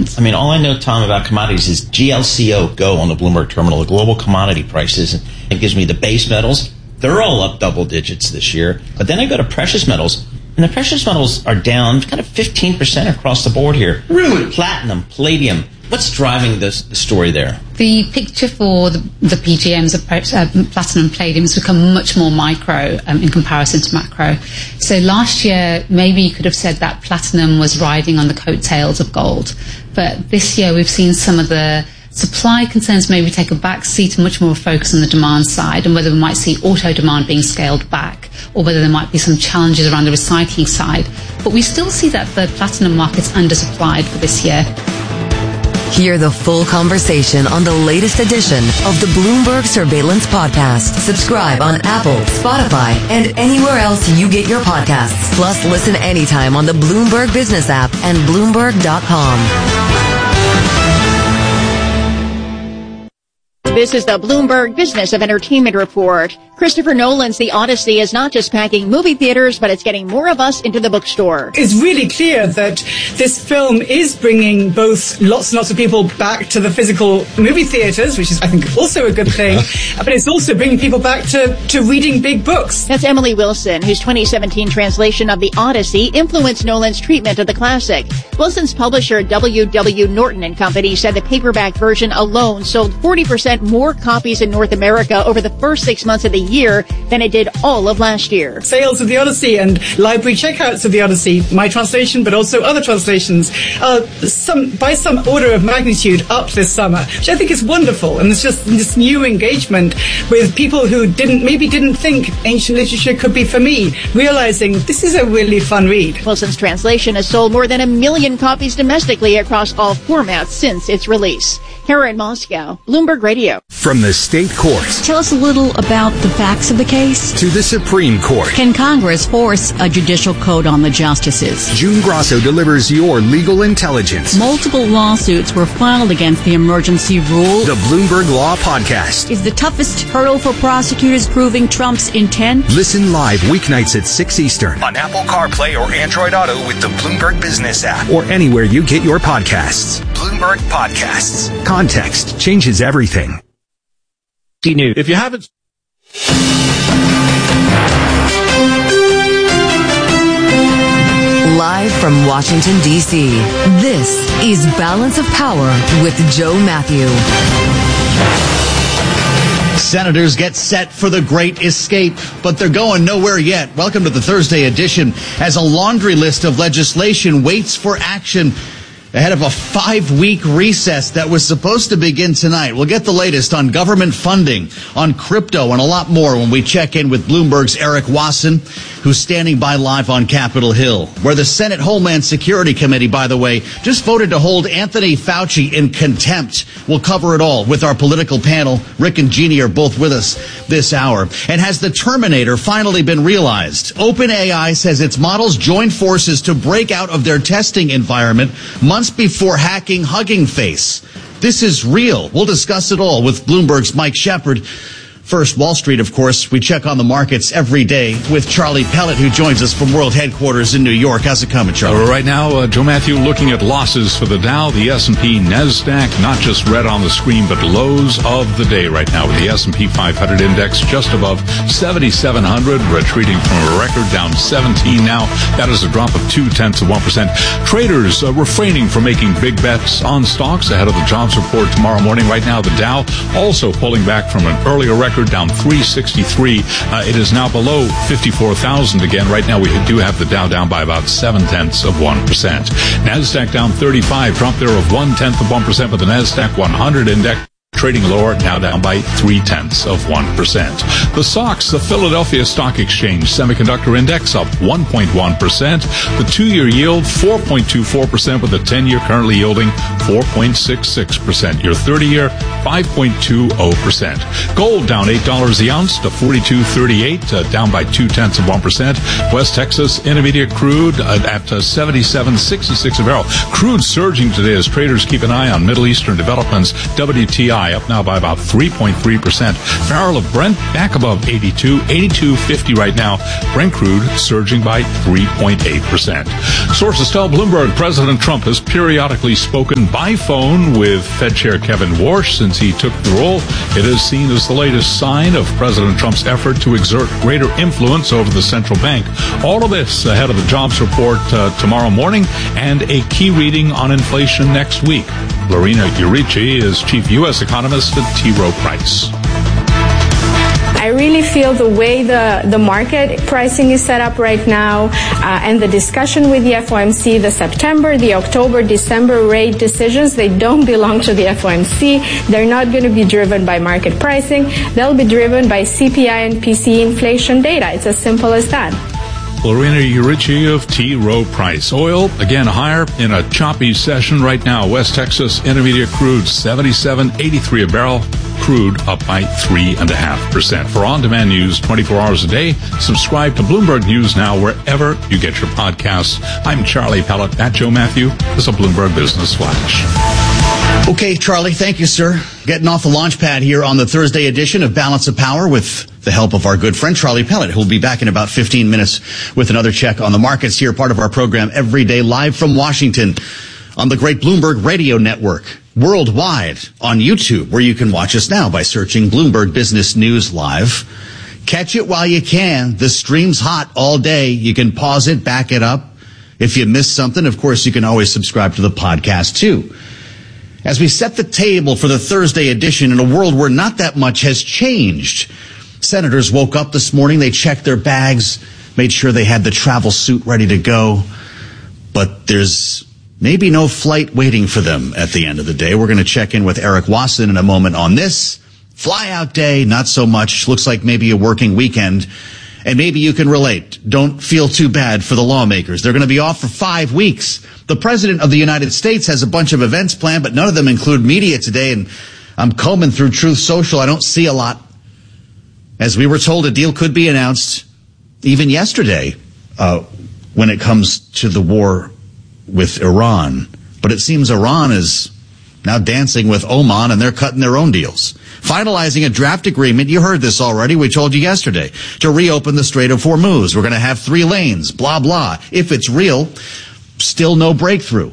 months. I mean, all I know, Tom, about commodities is GLCO go on the Bloomberg terminal, the global commodity prices. And it gives me the base metals. They're all up double digits this year. But then I go to precious metals, and the precious metals are down kind of 15% across the board here. Really? Platinum, palladium. What's driving the story there? The picture for the PGMs, platinum and palladium, has become much more micro in comparison to macro. So last year, maybe you could have said that platinum was riding on the coattails of gold. But this year, we've seen some of the supply concerns maybe take a back seat and much more focus on the demand side, and whether we might see auto demand being scaled back, or whether there might be some challenges around the recycling side. But we still see that the platinum market's undersupplied for this year. Hear the full conversation on the latest edition of the Bloomberg Surveillance Podcast. Subscribe on Apple, Spotify, and anywhere else you get your podcasts. Plus, listen anytime on the Bloomberg Business app and Bloomberg.com. This is the Bloomberg Business of Entertainment Report. Christopher Nolan's The Odyssey is not just packing movie theaters, but it's getting more of us into the bookstore. It's really clear that this film is bringing both lots and lots of people back to the physical movie theaters, which is, I think, also a good thing, but it's also bringing people back to reading big books. That's Emily Wilson, whose 2017 translation of The Odyssey influenced Nolan's treatment of the classic. Wilson's publisher, W.W. Norton & Company, said the paperback version alone sold 40% more copies in North America over the first 6 months of the year than it did all of last year. Sales of The Odyssey and library checkouts of The Odyssey, my translation, but also other translations, by some order of magnitude up this summer, which I think is wonderful. And it's just this new engagement with people who didn't think ancient literature could be for me, realizing this is a really fun read. Wilson's translation has sold more than 1 million copies domestically across all formats since its release. Kara in Moscow, Bloomberg Radio. From the state courts. Tell us a little about the facts of the case. To the Supreme Court. Can Congress force a judicial code on the justices? June Grasso delivers your legal intelligence. Multiple lawsuits were filed against the emergency rule. The Bloomberg Law Podcast. Is the toughest hurdle for prosecutors proving Trump's intent? Listen live weeknights at 6 Eastern on Apple CarPlay or Android Auto with the Bloomberg Business app or anywhere you get your podcasts. Bloomberg Podcasts. Context changes everything. If you haven't... Live from Washington, D.C., this is Balance of Power with Joe Matthew. Senators get set for the great escape, but they're going nowhere yet. Welcome to the Thursday edition, as a laundry list of legislation waits for action ahead of a 5-week recess that was supposed to begin tonight. We'll get the latest on government funding, on crypto, and a lot more when we check in with Bloomberg's Eric Wasson, who's standing by live on Capitol Hill, where the Senate Homeland Security Committee, by the way, just voted to hold Anthony Fauci in contempt. We'll cover it all with our political panel. Rick and Jeannie are both with us this hour. And has the Terminator finally been realized? OpenAI says its models joined forces to break out of their testing environment months before hacking Hugging Face. This is real. We'll discuss it all with Bloomberg's Mike Shepard. First, Wall Street, of course. We check on the markets every day with Charlie Pellet, who joins us from World Headquarters in New York. How's it coming, Charlie? Right now, Joe Matthew, looking at losses for the Dow, the S&P, NASDAQ, not just red on the screen, but lows of the day right now, with the S&P 500 index just above 7,700, retreating from a record, down 17 now. That is a drop of 0.2%. Traders refraining from making big bets on stocks ahead of the jobs report tomorrow morning. Right now, the Dow also pulling back from an earlier record, down 363. It is now below 54,000 again. Right now, we do have the Dow down by about 0.7%. NASDAQ down 35, drop there of 0.1%, but the NASDAQ 100 index trading lower, now down by 0.3%. The SOX, the Philadelphia Stock Exchange Semiconductor Index, up 1.1%. The 2-year yield, 4.24%, with the 10-year currently yielding 4.66%. Your 30-year, 5.20%. Gold down $8 the ounce to $42.38, down by 0.2%. West Texas Intermediate Crude at $77.66 a barrel. Crude surging today as traders keep an eye on Middle Eastern developments. WTI up now by about 3.3%. Barrel of Brent back above 82.50 right now. Brent crude surging by 3.8%. Sources tell Bloomberg President Trump has periodically spoken by phone with Fed Chair Kevin Warsh since he took the role. It is seen as the latest sign of President Trump's effort to exert greater influence over the central bank. All of this ahead of the jobs report tomorrow morning and a key reading on inflation next week. Lorena Urici is chief U.S. economist at T. Rowe Price. I really feel the way the market pricing is set up right now and the discussion with the FOMC, the September, the October, December rate decisions, they don't belong to the FOMC. They're not going to be driven by market pricing. They'll be driven by CPI and PCE inflation data. It's as simple as that. Lorena Urici of T. Rowe Price. Oil, again, higher in a choppy session right now. West Texas Intermediate crude, $77.83 a barrel. Crude up by 3.5%. For on-demand news 24 hours a day, subscribe to Bloomberg News Now wherever you get your podcasts. I'm Charlie Pellet. That Joe Matthew is a Bloomberg Business Flash. Okay, Charlie, thank you, sir. Getting off the launch pad here on the Thursday edition of Balance of Power with the help of our good friend Charlie Pellet, who will be back in about 15 minutes with another check on the markets here, part of our program every day live from Washington on the great Bloomberg Radio Network, worldwide on YouTube, where you can watch us now by searching Bloomberg Business News Live. Catch it while you can. The stream's hot all day. You can pause it, back it up. If you missed something, of course, you can always subscribe to the podcast, too. As we set the table for the Thursday edition in a world where not that much has changed, senators woke up this morning, they checked their bags, made sure they had the travel suit ready to go, but there's maybe no flight waiting for them at the end of the day. We're going to check in with Eric Wasson in a moment on this. Fly-out day, not so much. Looks like maybe a working weekend. And maybe you can relate. Don't feel too bad for the lawmakers. They're going to be off for 5 weeks. The President of the United States has a bunch of events planned, but none of them include media today. And I'm combing through Truth Social. I don't see a lot. As we were told, a deal could be announced even yesterday when it comes to the war with Iran. But it seems Iran is now dancing with Oman, and they're cutting their own deals. Finalizing a draft agreement, you heard this already, we told you yesterday, to reopen the Strait of Hormuz. We're going to have 3 lanes, blah, blah. If it's real, still no breakthrough.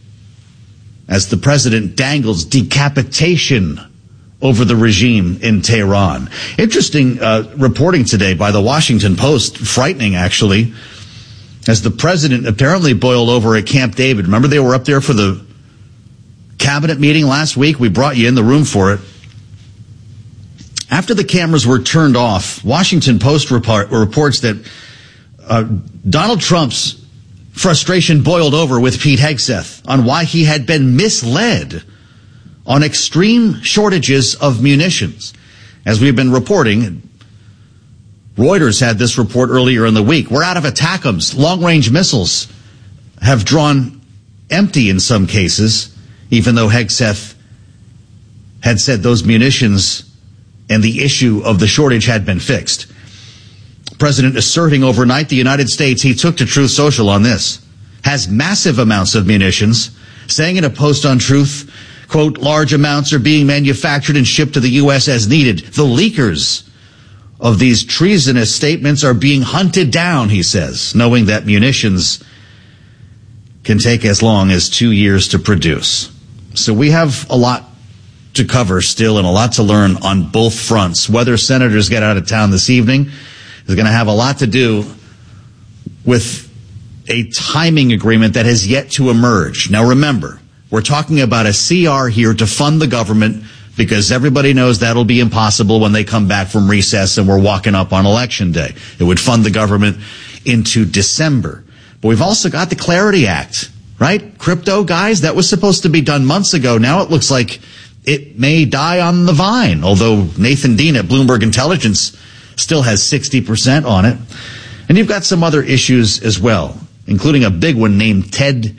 As the president dangles decapitation over the regime in Tehran. Interesting reporting today by the Washington Post, frightening actually, as the president apparently boiled over at Camp David. Remember they were up there for the cabinet meeting last week? We brought you in the room for it. After the cameras were turned off, Washington Post reports that Donald Trump's frustration boiled over with Pete Hegseth on why he had been misled on extreme shortages of munitions. As we've been reporting, Reuters had this report earlier in the week. We're out of ATACMS. Long-range missiles have drawn empty in some cases, even though Hegseth had said those munitions and the issue of the shortage had been fixed. President asserting overnight the United States, he took to Truth Social on this, has massive amounts of munitions, saying in a post on Truth, quote, large amounts are being manufactured and shipped to the U.S. as needed. The leakers of these treasonous statements are being hunted down, he says, knowing that munitions can take as long as 2 years to produce. So we have a lot to cover still and a lot to learn on both fronts. Whether senators get out of town this evening is going to have a lot to do with a timing agreement that has yet to emerge. Now remember, we're talking about a CR here to fund the government because everybody knows that'll be impossible when they come back from recess and we're walking up on Election Day. It would fund the government into December. But we've also got the Clarity Act, right? Crypto, guys, that was supposed to be done months ago. Now it looks like it may die on the vine, although Nathan Dean at Bloomberg Intelligence still has 60% on it. And you've got some other issues as well, including a big one named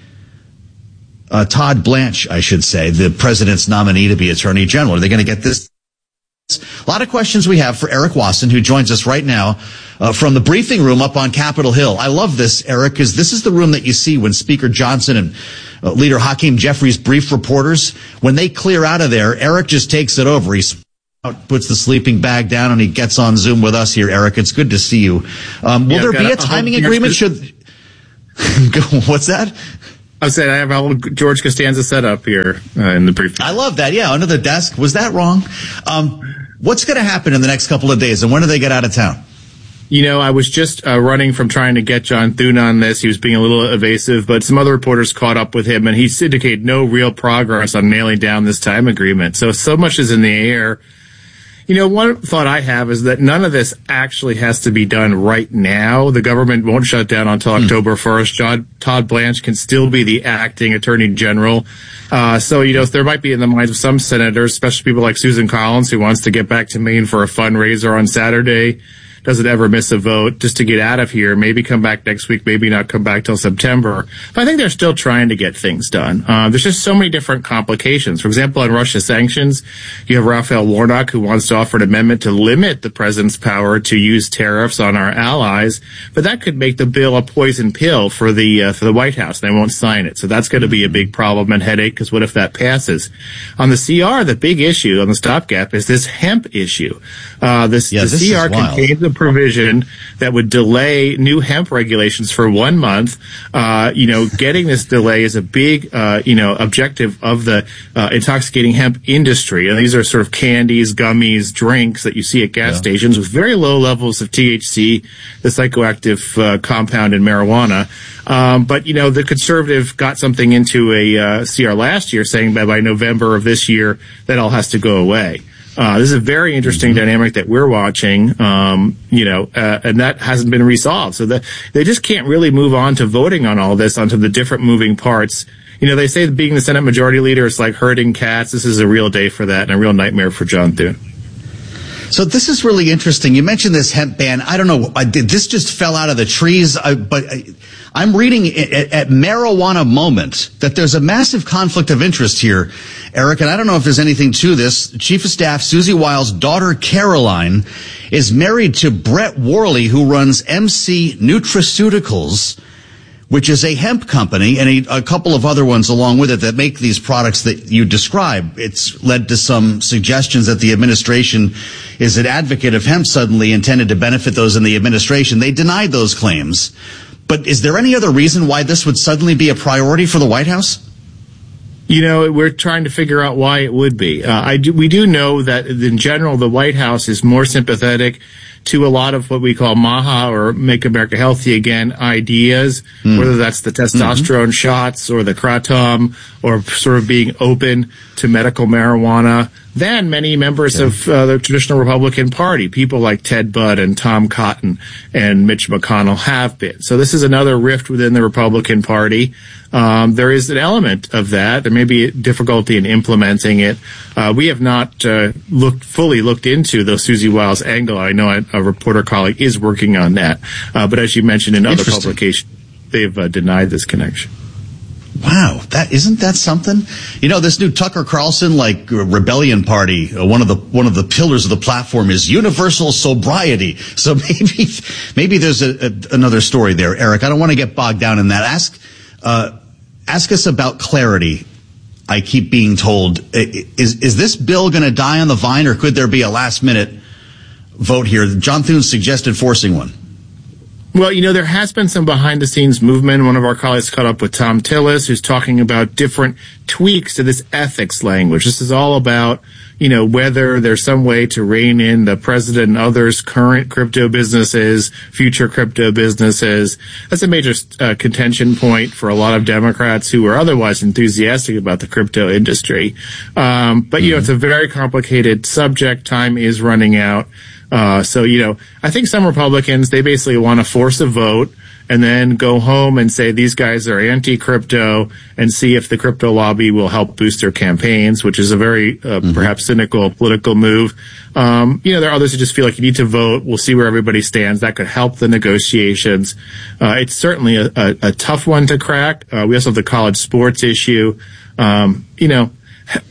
Todd Blanche, I should say, the president's nominee to be Attorney General. Are they going to get this? A lot of questions we have for Eric Wasson, who joins us right now from the briefing room up on Capitol Hill. I love this, Eric, because this is the room that you see when Speaker Johnson and Leader Hakeem Jeffries brief reporters. When they clear out of there, Eric just takes it over. He puts the sleeping bag down and he gets on Zoom with us here. Eric, it's good to see you. Will there be a timing agreement? What's that? I said I have a whole George Costanza set up here in the briefing. I love that. Yeah, under the desk. Was that wrong? What's going to happen in the next couple of days, and when do they get out of town? I was just running from trying to get John Thune on this. He was being a little evasive, but some other reporters caught up with him, and he indicated no real progress on nailing down this time agreement. So much is in the air. One thought I have is that none of this actually has to be done right now. The government won't shut down until October 1st. Todd Blanche can still be the acting attorney general. So there might be in the minds of some senators, especially people like Susan Collins, who wants to get back to Maine for a fundraiser on Saturday, doesn't ever miss a vote, just to get out of here, maybe come back next week, maybe not come back till September. But I think they're still trying to get things done. There's just so many different complications. For example, on Russia sanctions, you have Raphael Warnock, who wants to offer an amendment to limit the president's power to use tariffs on our allies, but that could make the bill a poison pill for the White House. They won't sign it. So that's going to be a big problem and headache, because what if that passes? On the CR, the big issue on the stopgap is this hemp issue. The CR contains a provision that would delay new hemp regulations for 1 month. Getting this delay is a big, objective of the intoxicating hemp industry. And these are sort of candies, gummies, drinks that you see at gas stations with very low levels of THC, the psychoactive compound in marijuana. But the conservative got something into a CR last year saying by November of this year that all has to go away. This is a very interesting dynamic that we're watching, and that hasn't been resolved. So they just can't really move on to voting on all this, onto the different moving parts. They say that being the Senate Majority Leader is like herding cats. This is a real day for that and a real nightmare for John Thune. So this is really interesting. You mentioned this hemp ban. I don't know. This just fell out of the trees. But I'm reading at Marijuana Moment that there's a massive conflict of interest here, Eric. And I don't know if there's anything to this. Chief of Staff Susie Wiles' daughter, Caroline, is married to Brett Worley, who runs MC Nutraceuticals, which is a hemp company, and a couple of other ones along with it that make these products that you describe. It's led to some suggestions that the administration is an advocate of hemp, suddenly intended to benefit those in the administration. They denied those claims. But is there any other reason why this would suddenly be a priority for the White House? We're trying to figure out why it would be. We do know that in general, the White House is more sympathetic to a lot of what we call MAHA, or Make America Healthy Again, ideas, whether that's the testosterone shots or the kratom, or sort of being open to medical marijuana, than many members of the traditional Republican Party. People like Ted Budd and Tom Cotton and Mitch McConnell have been. So this is another rift within the Republican Party. There is an element of that. There may be difficulty in implementing it. We have not fully looked into the Susie Wiles angle. I know a reporter colleague is working on that. But as you mentioned in other publications, they've denied this connection. Wow, isn't that something? This new Tucker Carlson rebellion party. One of the pillars of the platform is universal sobriety. So maybe there's another story there, Eric. I don't want to get bogged down in that. Ask us about clarity. I keep being told, is this bill going to die on the vine, or could there be a last minute vote here? John Thune suggested forcing one. Well, there has been some behind-the-scenes movement. One of our colleagues caught up with Tom Tillis, who's talking about different tweaks to this ethics language. This is all about, whether there's some way to rein in the president and others' current crypto businesses, future crypto businesses. That's a major contention point for a lot of Democrats who are otherwise enthusiastic about the crypto industry. But it's a very complicated subject. Time is running out. So I think some Republicans, they basically want to force a vote and then go home and say these guys are anti-crypto and see if the crypto lobby will help boost their campaigns, which is a very perhaps cynical political move. There are others who just feel like you need to vote. We'll see where everybody stands. That could help the negotiations. It's certainly a tough one to crack. We also have the college sports issue.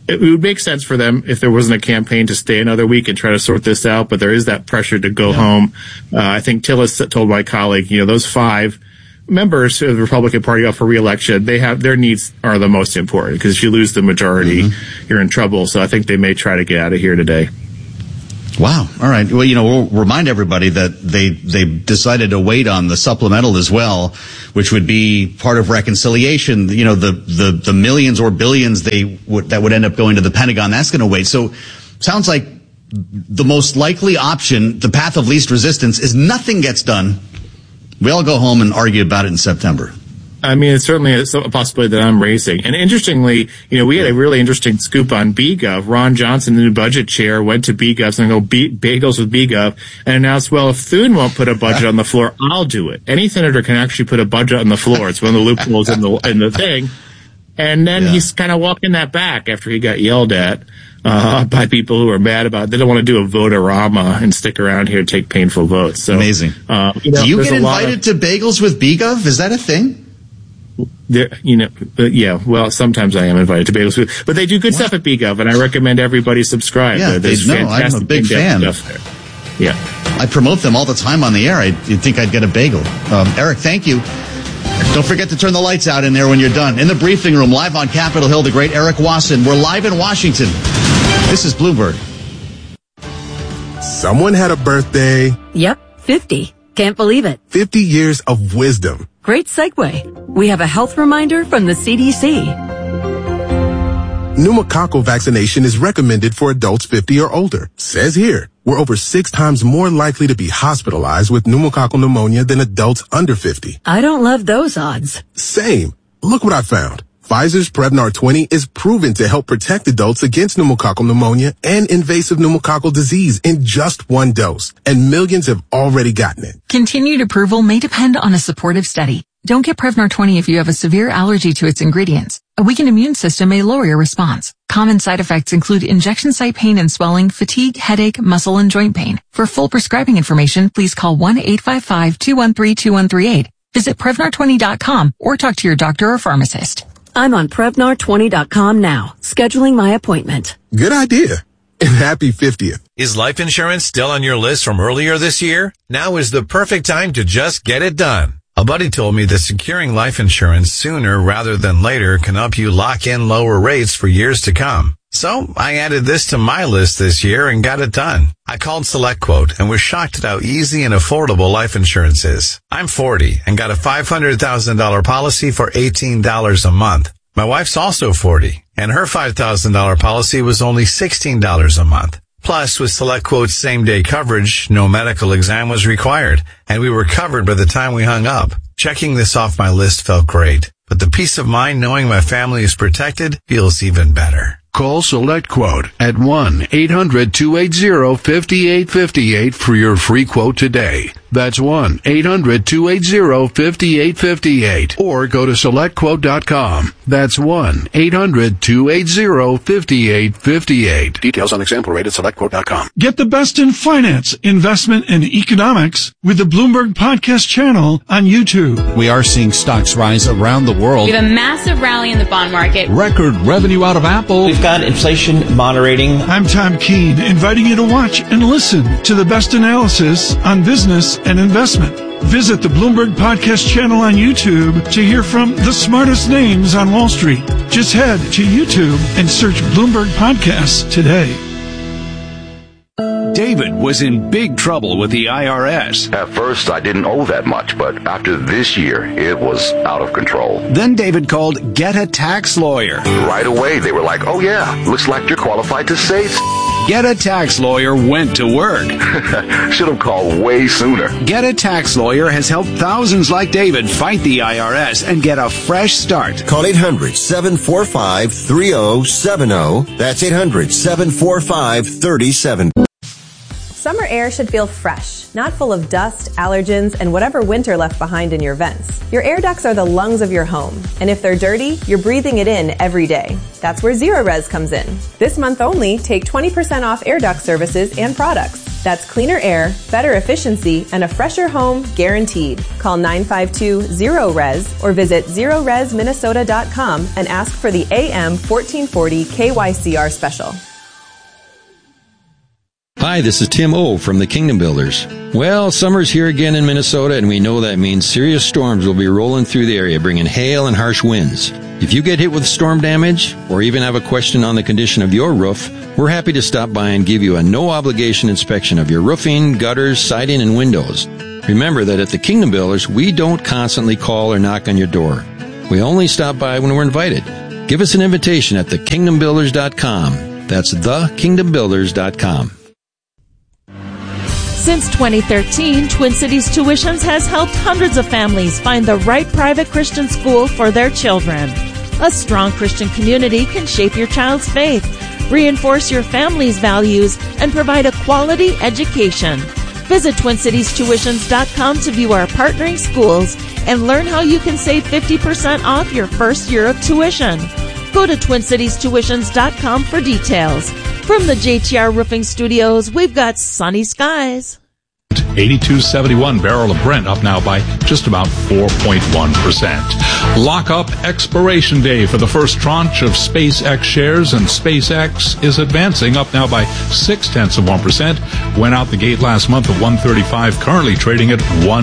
it would make sense for them if there wasn't a campaign to stay another week and try to sort this out, but there is that pressure to go home. I think Tillis told my colleague, those 5 members of the Republican Party up for re-election, their needs are the most important, because if you lose the majority, you're in trouble. So I think they may try to get out of here today. Wow. All right. Well, we'll remind everybody that they decided to wait on the supplemental as well, which would be part of reconciliation. The millions or billions that would end up going to the Pentagon, that's going to wait. So sounds like the most likely option, the path of least resistance, is nothing gets done. We all go home and argue about it in September. I mean, it's certainly a possibility that I'm raising. And interestingly, we had a really interesting scoop on BGov. Ron Johnson, the new budget chair, went to BGov and go bagels with BGov and announced, well, if Thune won't put a budget on the floor, I'll do it. Any senator can actually put a budget on the floor. It's one of the loopholes in the thing. And then he's kind of walking that back after he got yelled at by people who are mad about it. They don't want to do a vote-a-rama and stick around here and take painful votes. So amazing. Do you get invited to bagels with BGov? Is that a thing? Well, sometimes I am invited to bagels, but they do good stuff at BGov, and I recommend everybody subscribe. Yeah, I'm a big fan. Yeah, I promote them all the time on the air. You'd think I'd get a bagel. Eric, thank you. Don't forget to turn the lights out in there when you're done. In the briefing room, live on Capitol Hill, the great Eric Wasson. We're live in Washington. This is Bloomberg. Someone had a birthday. Yep, 50. Can't believe it. 50 years of wisdom. Great segue. We have a health reminder from the CDC. Pneumococcal vaccination is recommended for adults 50 or older. Says here, we're over 6 times more likely to be hospitalized with pneumococcal pneumonia than adults under 50. I don't love those odds. Same. Look what I found. Pfizer's Prevnar 20 is proven to help protect adults against pneumococcal pneumonia and invasive pneumococcal disease in just 1 dose, and millions have already gotten it. Continued approval may depend on a supportive study. Don't get Prevnar 20 if you have a severe allergy to its ingredients. A weakened immune system may lower your response. Common side effects include injection site pain and swelling, fatigue, headache, muscle, and joint pain. For full prescribing information, please call 1-855-213-2138. Visit Prevnar20.com or talk to your doctor or pharmacist. I'm on Prevnar20.com now, scheduling my appointment. Good idea. And happy 50th. Is life insurance still on your list from earlier this year? Now is the perfect time to just get it done. A buddy told me that securing life insurance sooner rather than later can help you lock in lower rates for years to come. So I added this to my list this year and got it done. I called SelectQuote and was shocked at how easy and affordable life insurance is. I'm 40 and got a $500,000 policy for $18 a month. My wife's also 40 and her $5,000 policy was only $16 a month. Plus, with SelectQuote's same-day coverage, no medical exam was required, and we were covered by the time we hung up. Checking this off my list felt great, but the peace of mind knowing my family is protected feels even better. Call SelectQuote at 1-800-280-5858 for your free quote today. That's 1-800-280-5858. Or go to SelectQuote.com. That's 1-800-280-5858. Details on example rate at SelectQuote.com. Get the best in finance, investment, and economics with the Bloomberg Podcast channel on YouTube. We are seeing stocks rise around the world. We have a massive rally in the bond market. Record revenue out of Apple. We've got inflation moderating. I'm Tom Keene, inviting you to watch and listen to the best analysis on business and investment. Visit the Bloomberg Podcast channel on YouTube to hear from the smartest names on Wall Street. Just head to YouTube and search Bloomberg Podcasts today. David was in big trouble with the IRS. At first, I didn't owe that much, but after this year, it was out of control. Then David called Get a Tax Lawyer. Right away, they were like, oh yeah, looks like you're qualified to say Get a Tax Lawyer went to work. Should have called way sooner. Get a Tax Lawyer has helped thousands like David fight the IRS and get a fresh start. Call 800-745-3070. That's 800-745-3070. Summer air should feel fresh, not full of dust, allergens, and whatever winter left behind in your vents. Your air ducts are the lungs of your home, and if they're dirty, you're breathing it in every day. That's where Zerorez comes in. This month only, take 20% off air duct services and products. That's cleaner air, better efficiency, and a fresher home guaranteed. Call 952-0RES or visit zeroresminnesota.com and ask for the AM 1440 KYCR special. Hi, this is Tim O from the Kingdom Builders. Well, summer's here again in Minnesota, and we know that means serious storms will be rolling through the area, bringing hail and harsh winds. If you get hit with storm damage, or even have a question on the condition of your roof, we're happy to stop by and give you a no-obligation inspection of your roofing, gutters, siding, and windows. Remember that at the Kingdom Builders, we don't constantly call or knock on your door. We only stop by when we're invited. Give us an invitation at thekingdombuilders.com. That's thekingdombuilders.com. Since 2013, Twin Cities Tuitions has helped hundreds of families find the right private Christian school for their children. A strong Christian community can shape your child's faith, reinforce your family's values, and provide a quality education. Visit TwinCitiesTuitions.com to view our partnering schools and learn how you can save 50% off your first year of tuition. Go to TwinCitiesTuitions.com for details. From the JTR Roofing Studios, we've got sunny skies. 82.71 barrel of Brent up now by just about 4.1%. Lock-up expiration day for the first tranche of SpaceX shares, and SpaceX is advancing up now by 0.6%. Went out the gate last month at 135, currently trading at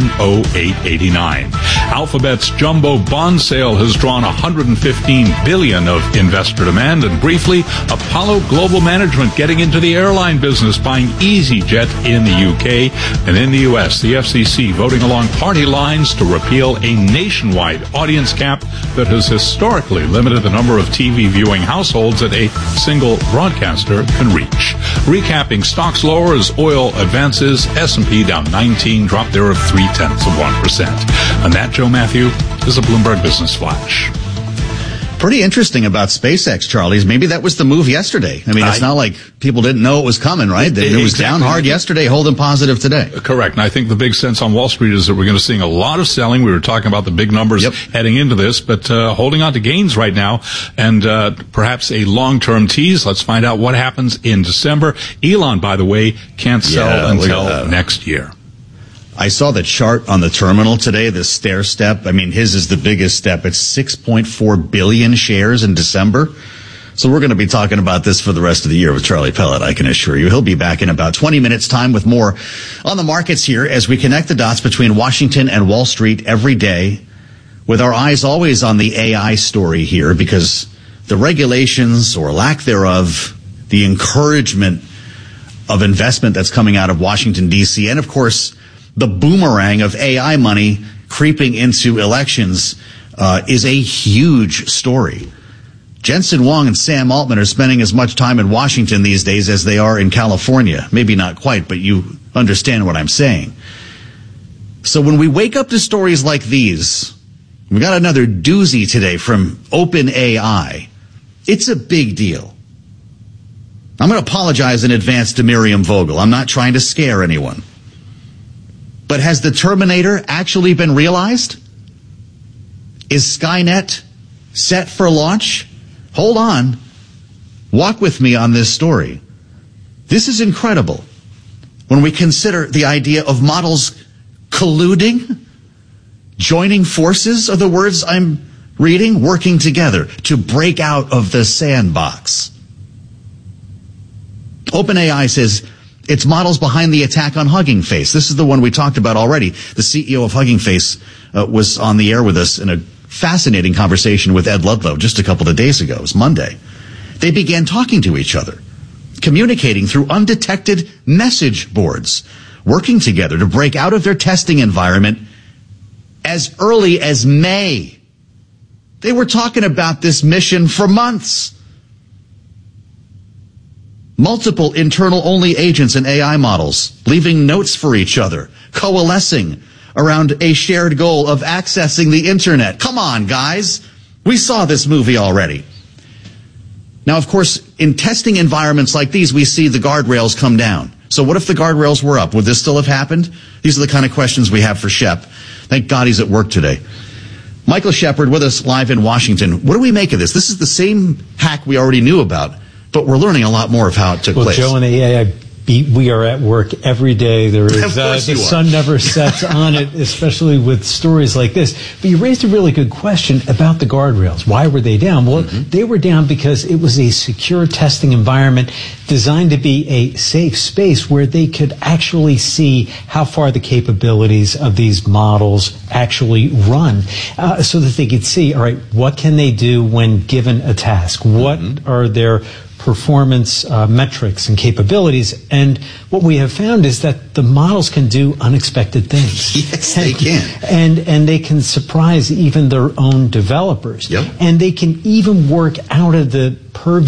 108.89. Alphabet's jumbo bond sale has drawn $115 billion of investor demand. And briefly, Apollo Global Management getting into the airline business, buying EasyJet in the UK. And in the U.S., the FCC voting along party lines to repeal a nationwide audience cap that has historically limited the number of TV viewing households that a single broadcaster can reach. Recapping, stocks lower as oil advances. S&P down 19, drop there of 0.3%. And that, Joe Matthew, is a Bloomberg Business Flash. Pretty interesting about SpaceX, Charlie. Maybe that was the move yesterday. I mean, it's not like people didn't know it was coming, right? It was down hard yesterday, holding positive today. Correct. And I think the big sense on Wall Street is that we're going to see a lot of selling. We were talking about the big numbers heading into this, but holding on to gains right now, and perhaps a long-term tease. Let's find out what happens in December. Elon, by the way, can't sell until next year. I saw the chart on the terminal today, the stair step. I mean, his is the biggest step. It's 6.4 billion shares in December. So we're going to be talking about this for the rest of the year with Charlie Pellet, I can assure you. He'll be back in about 20 minutes' time with more on the markets here as we connect the dots between Washington and Wall Street every day, with our eyes always on the AI story here, because the regulations or lack thereof, the encouragement of investment that's coming out of Washington, D.C., and of course, the boomerang of AI money creeping into elections is a huge story. Jensen Huang and Sam Altman are spending as much time in Washington these days as they are in California. Maybe not quite, but you understand what I'm saying. So when we wake up to stories like these, we got another doozy today from OpenAI. It's a big deal. I'm going to apologize in advance to Miriam Vogel. I'm not trying to scare anyone. But has the Terminator actually been realized? Is Skynet set for launch? Hold on. Walk with me on this story. This is incredible. When we consider the idea of models colluding, joining forces are the words I'm reading, working together to break out of the sandbox. OpenAI says it's models behind the attack on Hugging Face. This is the one we talked about already. The CEO of Hugging Face was on the air with us in a fascinating conversation with Ed Ludlow just a couple of days ago. It was Monday. They began talking to each other, communicating through undetected message boards, working together to break out of their testing environment as early as May. They were talking about this mission for months. Multiple internal-only agents and AI models leaving notes for each other, coalescing around a shared goal of accessing the internet. Come on, guys. We saw this movie already. Now, of course, in testing environments like these, we see the guardrails come down. So what if the guardrails were up? Would this still have happened? These are the kind of questions we have for Shep. Thank God he's at work today. Michael Shepard with us live in Washington. What do we make of this? This is the same hack we already knew about, but we're learning a lot more of how it took place. Well, Joe, and AI we are at work every day. There is the sun never sets on it, especially with stories like this. But you raised a really good question about the guardrails. Why were they down? Well, they were down because it was a secure testing environment designed to be a safe space where they could actually see how far the capabilities of these models actually run, so that they could see, all right, what can they do when given a task? What are their performance metrics and capabilities? And what we have found is that the models can do unexpected things. Yes, they can. And they can surprise even their own developers. Yep. And they can even work out of the purview